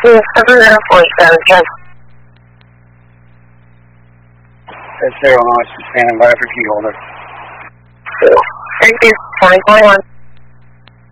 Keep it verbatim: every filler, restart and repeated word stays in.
Yes, seven zero forty-seven, yes. That's zero, I'm standing by for key holder. Thank you, twenty twenty-one.